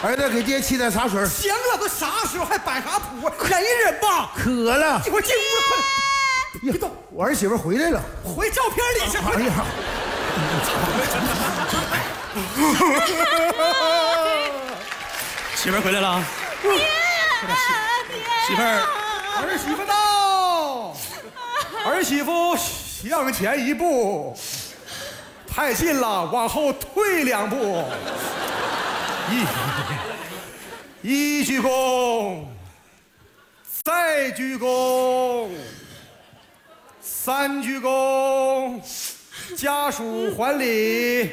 儿子，给爹沏点茶水。 行了，都啥时候还摆啥谱啊？忍一忍吧。 渴了， 一会儿进屋了，快！别动， 我儿媳妇回来了。 回照片里去。 哎呀， 媳妇儿回来了啊！媳妇儿， 儿媳妇到，儿媳妇向前一步，太近了，往后退2步。一鞠躬，再鞠躬，3鞠躬，家属还礼。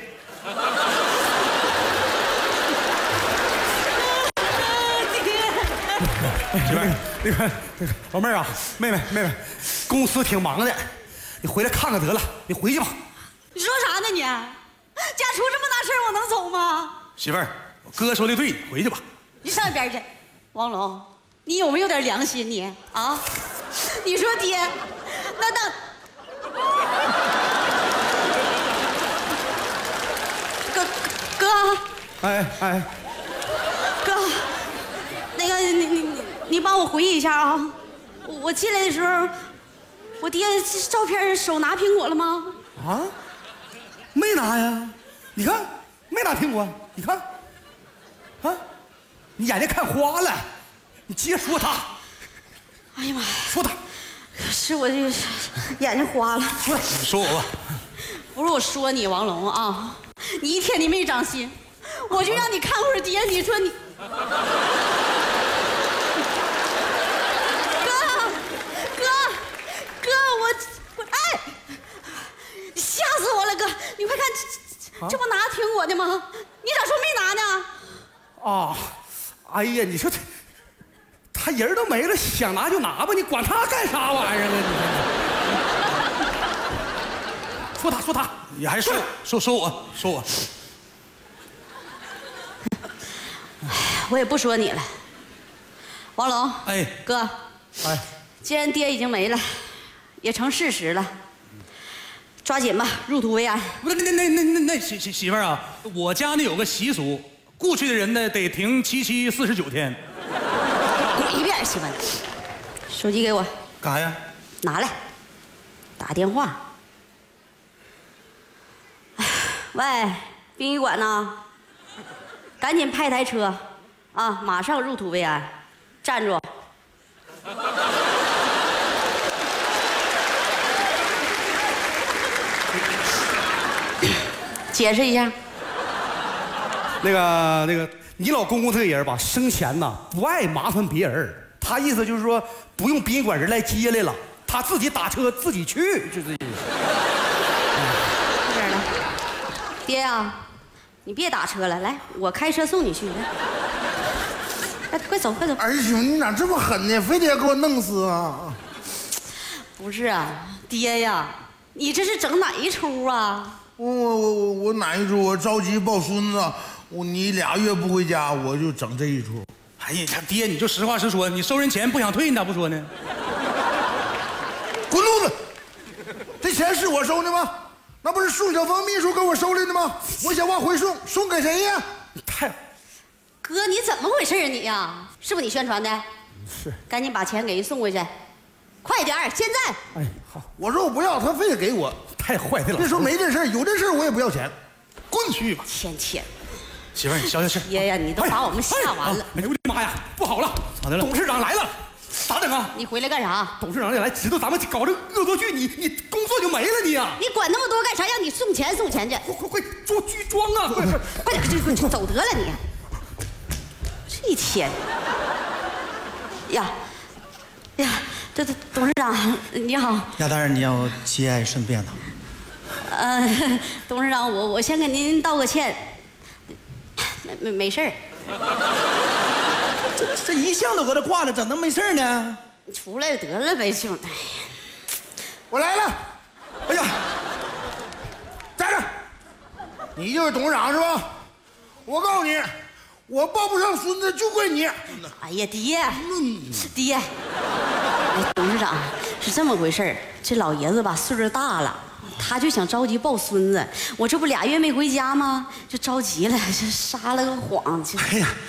媳妇儿，那个老妹儿啊，妹妹，公司挺忙的，你回来看看得了，你回去吧。 你说啥呢你？家出这么大事我能走吗？ 媳妇儿，哥说的对，回去吧。 你上一边去，王龙，你有没有点良心你啊？你说爹，那等哥， 哎， 哥，那个你帮我回忆一下啊！我进来的时候，我爹照片手拿苹果了吗？ 啊，没拿呀，你看没拿苹果，你看，啊，你眼睛看花了，你接着说他， 哎呀妈呀， 说他， 是我这个眼睛花了。 你说我吧。 不是我说你王龙啊，你一天你没长心，我就让你看会儿爹，你说你。哥，我哎，吓死我了，哥！你快看，这不拿苹果的吗？你咋说没拿呢？ 啊，哎呀，你说他人都没了，想拿就拿吧，你管他干啥玩意儿啊？你说他， 你还说我。 我也不说你了，王龙。 哎， 哥， 哎， 既然爹已经没了，也成事实了，抓紧吧，入土为安。 不是那媳妇儿啊，我家呢有个习俗，过去的人呢得停7七49天。 滚一边去吧！手机给我， 干啥呀？ 拿来，打电话。喂，殡仪馆呢？赶紧派台车，啊，马上入土为安。站住！解释一下。 那个，你老公公这个人吧，生前呐不爱麻烦别人，他意思就是说不用殡仪馆人来接来了，他自己打车自己去，就这意思。 这边来，爹呀，你别打车了，来，我开车送你去。来，哎，快走，快走。 儿媳妇，你咋这么狠呢？非得要给我弄死啊？ 不是啊，爹呀，你这是整哪一出啊？ 我哪一出？我着急抱孙子，你2月不回家，我就整这一出。 哎呀，他爹，你就实话实说，你收人钱不想退，你咋不说呢？ 滚犊子！这钱是我收的吗？那不是宋小芳秘书给我收来的吗？我想往回送，送给谁呀？ 哥，你怎么回事啊你呀？是不是你宣传的？ 是。 赶紧把钱给人送回去，快点儿，现在！ 哎，好， 我说我不要，他非得给我。 太坏的了。 别说没这事儿，有这事儿我也不要钱。 滚去吧！ 天， 媳妇儿，你消消气。 爹呀，你都把我们吓完了。 哎呦我的妈呀，不好了！ 咋的了？ 董事长来了，咋整啊？ 你回来干啥？ 董事长来知道咱们搞这恶作剧，你工作就没了你呀！ 你管那么多干啥？让你送钱去！ 快做剧装啊！ 快点，走得了你！这一天呀，这董事长你好。 亚大人，你要节哀顺变了。 董事长，我先给您道个歉。没事儿。 这一向都搁这挂着，怎能没事呢？ 出来得了呗，兄弟。 我来了。哎呀，站着！你就是董事长是吧？我告诉你，我抱不上孙子就怪你。 哎呀，爹，董事长是这么回事儿，这老爷子吧岁数大了，他就想着急抱孙子。我这不2月没回家吗？就着急了，就撒了个谎。 哎呀，